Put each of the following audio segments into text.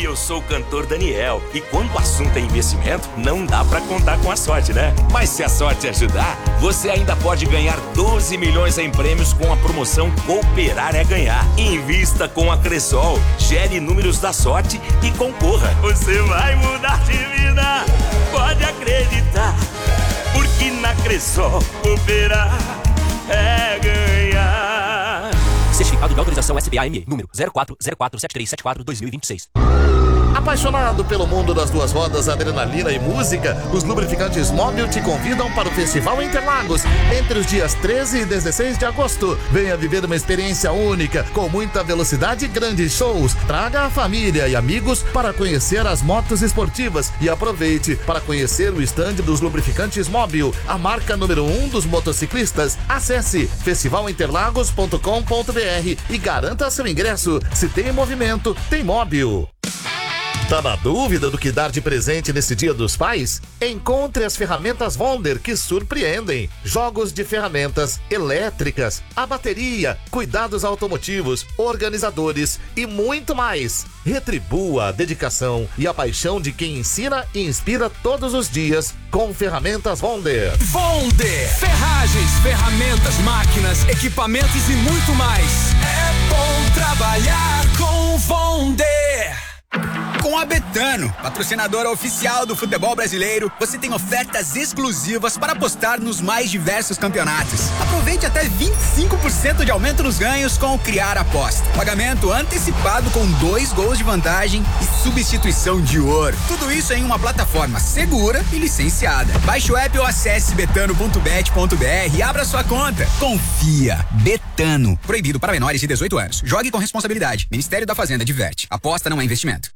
Eu sou o cantor Daniel e quando o assunto é investimento, não dá pra contar com a sorte, né? Mas se a sorte ajudar, você ainda pode ganhar 12 milhões em prêmios com a promoção Cooperar é Ganhar. Invista com a Cressol, gere números da sorte e concorra. Você vai mudar de vida, pode acreditar, porque na Cressol cooperar é ganhar. Certificado de autorização SBAME, número 04047374-2026. Apaixonado pelo mundo das duas rodas, adrenalina e música, os lubrificantes Móbil te convidam para o Festival Interlagos entre os dias 13 e 16 de agosto. Venha viver uma experiência única, com muita velocidade e grandes shows. Traga a família e amigos para conhecer as motos esportivas e aproveite para conhecer o estande dos lubrificantes Móbil, a marca número 1 dos motociclistas. Acesse festivalinterlagos.com.br e garanta seu ingresso. Se tem movimento, tem Móbil. Tá na dúvida do que dar de presente nesse Dia dos Pais? Encontre as ferramentas Wonder que surpreendem. Jogos de ferramentas elétricas, a bateria, cuidados automotivos, organizadores e muito mais. Retribua a dedicação e a paixão de quem ensina e inspira todos os dias com ferramentas Wonder. Wonder! Ferragens, ferramentas, máquinas, equipamentos e muito mais. É bom trabalhar com Wonder! Com a Betano, patrocinadora oficial do futebol brasileiro, você tem ofertas exclusivas para apostar nos mais diversos campeonatos. Aproveite até 25% de aumento nos ganhos com o Criar Aposta. Pagamento antecipado com 2 gols de vantagem e substituição de ouro. Tudo isso em uma plataforma segura e licenciada. Baixe o app ou acesse betano.bet.br e abra sua conta. Confia. Betano. Proibido para menores de 18 anos. Jogue com responsabilidade. Ministério da Fazenda adverte. Aposta não é investimento.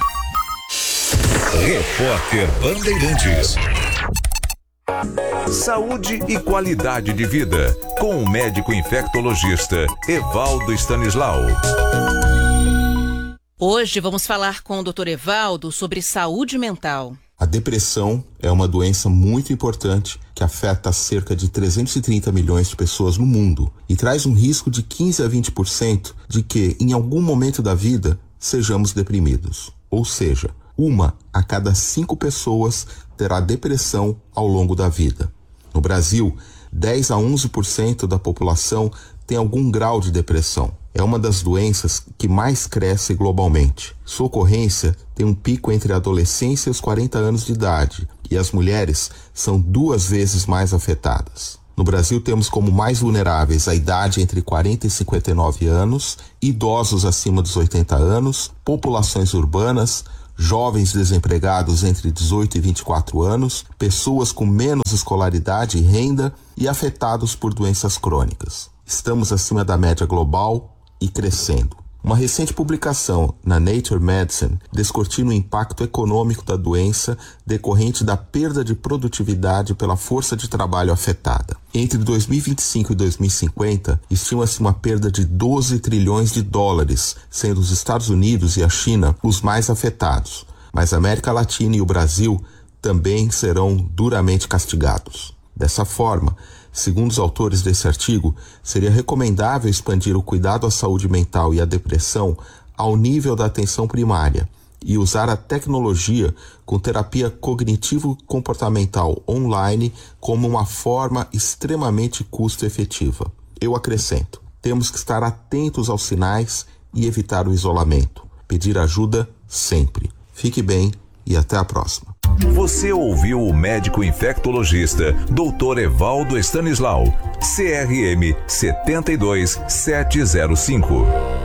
Repórter Bandeirantes. Saúde e qualidade de vida, com o médico infectologista Evaldo Stanislau. Hoje vamos falar com o Dr. Evaldo sobre saúde mental. A depressão é uma doença muito importante que afeta cerca de 330 milhões de pessoas no mundo e traz um risco de 15 a 20% de que, em algum momento da vida, sejamos deprimidos. Ou seja, 1 a cada 5 pessoas terá depressão ao longo da vida. No Brasil, 10 a 11% da população tem algum grau de depressão. É uma das doenças que mais cresce globalmente. Sua ocorrência tem um pico entre a adolescência e os 40 anos de idade, e as mulheres são 2 vezes mais afetadas. No Brasil, temos como mais vulneráveis a idade entre 40 e 59 anos, idosos acima dos 80 anos, populações urbanas, jovens desempregados entre 18 e 24 anos, pessoas com menos escolaridade e renda e afetados por doenças crônicas. Estamos acima da média global e crescendo. Uma recente publicação na Nature Medicine descortina o impacto econômico da doença decorrente da perda de produtividade pela força de trabalho afetada. Entre 2025 e 2050, estima-se uma perda de 12 trilhões de dólares, sendo os Estados Unidos e a China os mais afetados. Mas a América Latina e o Brasil também serão duramente castigados. Dessa forma, segundo os autores desse artigo, seria recomendável expandir o cuidado à saúde mental e à depressão ao nível da atenção primária e usar a tecnologia com terapia cognitivo-comportamental online como uma forma extremamente custo-efetiva. Eu acrescento, temos que estar atentos aos sinais e evitar o isolamento. Pedir ajuda sempre. Fique bem e até a próxima. Você ouviu o médico infectologista Dr. Evaldo Stanislau, CRM 72705.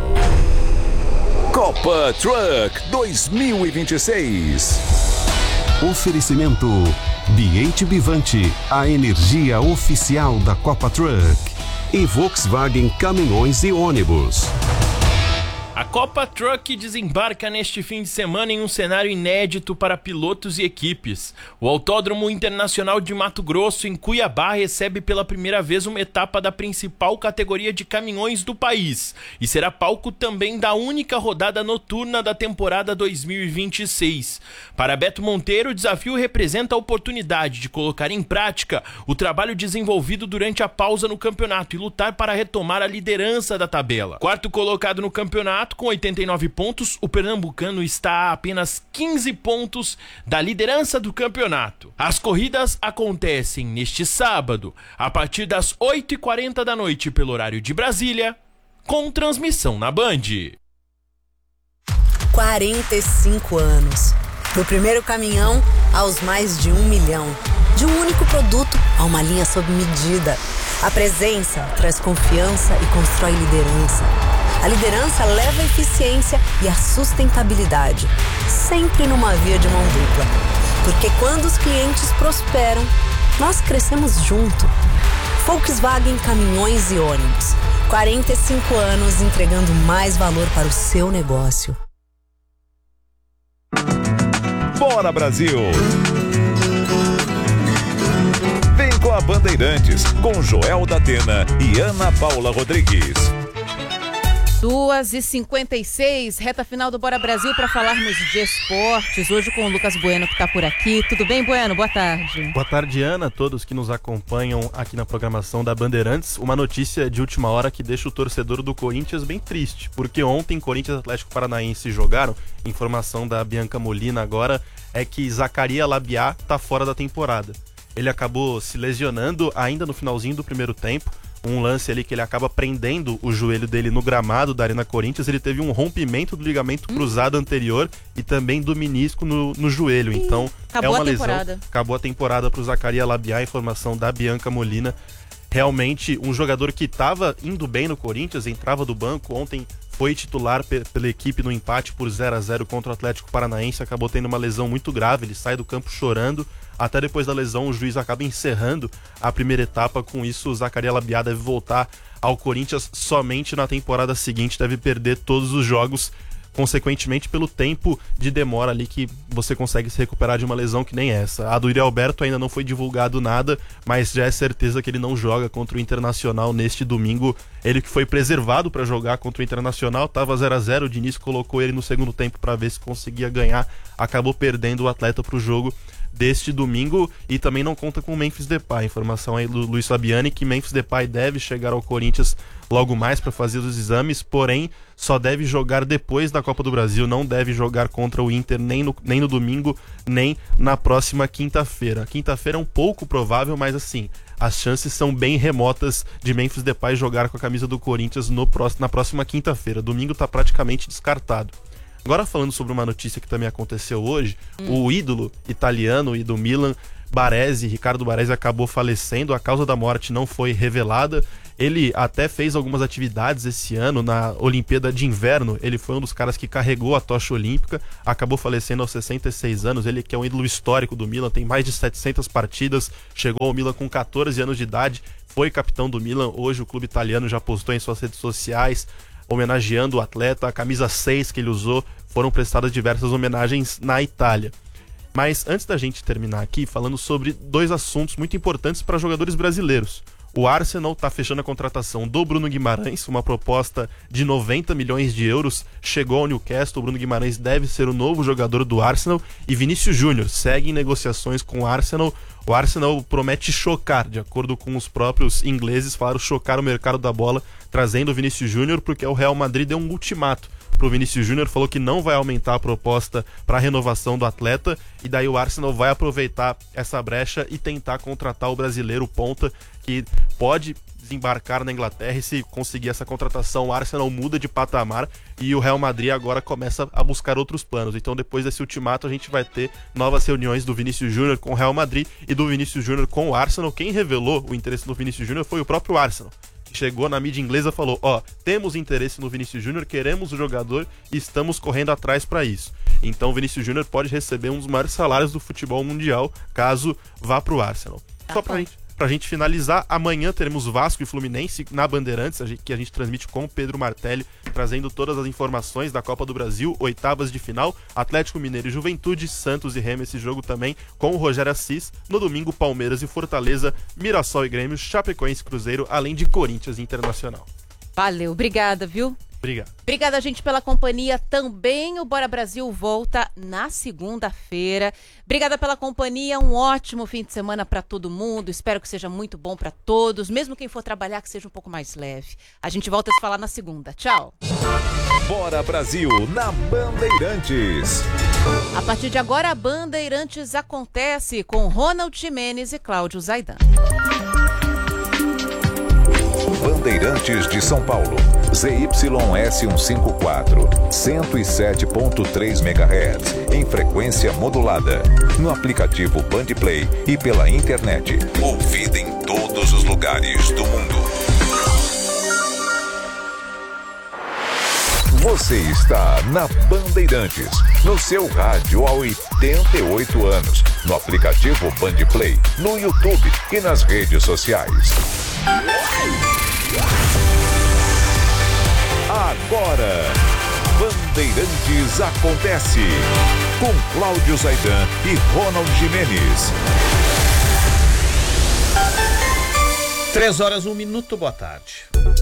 Copa Truck 2026. Oferecimento Biate Bivante, a energia oficial da Copa Truck. E Volkswagen Caminhões e Ônibus. A Copa Truck desembarca neste fim de semana em um cenário inédito para pilotos e equipes. O Autódromo Internacional de Mato Grosso, em Cuiabá, recebe pela primeira vez uma etapa da principal categoria de caminhões do país e será palco também da única rodada noturna da temporada 2026. Para Beto Monteiro, o desafio representa a oportunidade de colocar em prática o trabalho desenvolvido durante a pausa no campeonato e lutar para retomar a liderança da tabela. Quarto colocado no campeonato, campeonato com 89 pontos, o pernambucano está a apenas 15 pontos da liderança do campeonato. As corridas acontecem neste sábado, a partir das 8h40 da noite pelo horário de Brasília, com transmissão na Band. 45 anos. Do primeiro caminhão aos mais de 1 milhão. De um único produto a uma linha sob medida. A presença traz confiança e constrói liderança. A liderança leva a eficiência e a sustentabilidade. Sempre numa via de mão dupla. Porque quando os clientes prosperam, nós crescemos junto. Volkswagen Caminhões e Ônibus. 45 anos entregando mais valor para o seu negócio. Bora, Brasil! Vem com a Bandeirantes, com Joel da Atena e Ana Paula Rodrigues. 2h56, reta final do Bora Brasil para falarmos de esportes. Hoje com o Lucas Bueno, que está por aqui. Tudo bem, Bueno? Boa tarde. Boa tarde, Ana, a todos que nos acompanham aqui na programação da Bandeirantes. Uma notícia de última hora que deixa o torcedor do Corinthians bem triste, porque ontem Corinthians e Atlético Paranaense jogaram. Informação da Bianca Molina agora é que Zacarias Labiá está fora da temporada. Ele acabou se lesionando ainda no finalzinho do primeiro tempo. Um lance ali que ele acaba prendendo o joelho dele no gramado da Arena Corinthians. Ele teve um rompimento do ligamento cruzado anterior e também do menisco no joelho. Então, é uma lesão. Acabou a temporada para o Zacarias Labiá, informação da Bianca Molina. Realmente, um jogador que estava indo bem no Corinthians, entrava do banco, ontem foi titular pela equipe no empate por 0-0 contra o Atlético Paranaense, acabou tendo uma lesão muito grave, ele sai do campo chorando. Até depois da lesão, o juiz acaba encerrando a primeira etapa. Com isso, o Zacarias Labiá deve voltar ao Corinthians somente na temporada seguinte, deve perder todos os jogos, consequentemente pelo tempo de demora ali que você consegue se recuperar de uma lesão que nem essa. A do Yuri Alberto ainda não foi divulgado nada, mas já é certeza que ele não joga contra o Internacional neste domingo. Ele que foi preservado para jogar contra o Internacional, estava 0-0, o Diniz colocou ele no segundo tempo para ver se conseguia ganhar, acabou perdendo o atleta para o jogo deste domingo e também não conta com o Memphis Depay. Informação aí do Luiz Fabiani que Memphis Depay deve chegar ao Corinthians logo mais para fazer os exames, porém só deve jogar depois da Copa do Brasil, não deve jogar contra o Inter nem no domingo, nem na próxima quinta-feira. Quinta-feira é um pouco provável, mas assim, as chances são bem remotas de Memphis Depay jogar com a camisa do Corinthians na próxima quinta-feira. Domingo está praticamente descartado. Agora falando sobre uma notícia que também aconteceu hoje, o ídolo italiano e do Milan, Ricardo Baresi, acabou falecendo. A causa da morte não foi revelada. Ele até fez algumas atividades esse ano na Olimpíada de Inverno. Ele foi um dos caras que carregou a tocha olímpica, acabou falecendo aos 66 anos. Ele que é um ídolo histórico do Milan, tem mais de 700 partidas, chegou ao Milan com 14 anos de idade, foi capitão do Milan. Hoje o clube italiano já postou em suas redes sociais homenageando o atleta, a camisa 6 que ele usou, foram prestadas diversas homenagens na Itália. Mas antes da gente terminar aqui, falando sobre dois assuntos muito importantes para jogadores brasileiros. O Arsenal está fechando a contratação do Bruno Guimarães, uma proposta de 90 milhões de euros, chegou ao Newcastle. O Bruno Guimarães deve ser o novo jogador do Arsenal, e Vinícius Júnior segue em negociações com o Arsenal. O Arsenal promete chocar, de acordo com os próprios ingleses, falaram chocar o mercado da bola, trazendo o Vinícius Júnior, porque o Real Madrid deu um ultimato pro Vinícius Júnior, falou que não vai aumentar a proposta para a renovação do atleta, e daí o Arsenal vai aproveitar essa brecha e tentar contratar o brasileiro ponta, que pode desembarcar na Inglaterra, e se conseguir essa contratação, o Arsenal muda de patamar e o Real Madrid agora começa a buscar outros planos. Então depois desse ultimato a gente vai ter novas reuniões do Vinícius Júnior com o Real Madrid e do Vinícius Júnior com o Arsenal. Quem revelou o interesse do Vinícius Júnior foi o próprio Arsenal. Chegou na mídia inglesa e falou: temos interesse no Vinícius Júnior, queremos o jogador e estamos correndo atrás para isso. Então o Vinícius Júnior pode receber um dos maiores salários do futebol mundial caso vá pro Arsenal. Só pra gente finalizar, amanhã teremos Vasco e Fluminense na Bandeirantes, que a gente transmite com o Pedro Martelli, trazendo todas as informações da Copa do Brasil, oitavas de final, Atlético Mineiro e Juventude, Santos e Remo, esse jogo também com o Rogério Assis. No domingo, Palmeiras e Fortaleza, Mirassol e Grêmio, Chapecoense e Cruzeiro, além de Corinthians e Internacional. Valeu, obrigada, viu? Obrigado. Obrigada, gente, pela companhia também. O Bora Brasil volta na segunda-feira. Obrigada pela companhia. Um ótimo fim de semana para todo mundo. Espero que seja muito bom para todos. Mesmo quem for trabalhar, que seja um pouco mais leve. A gente volta a se falar na segunda. Tchau. Bora Brasil na Bandeirantes. A partir de agora, a Bandeirantes acontece com Ronald Gimenez e Cláudio Zaidan. Bandeirantes de São Paulo, ZYS154, 107.3 MHz, em frequência modulada, no aplicativo Bandplay e pela internet, ouvida em todos os lugares do mundo. Você está na Bandeirantes, no seu rádio há 88 anos, no aplicativo Bandplay, no YouTube e nas redes sociais. Agora, Bandeirantes acontece com Cláudio Zaidan e Ronald Gimenez. 3 horas, 1 minuto, boa tarde.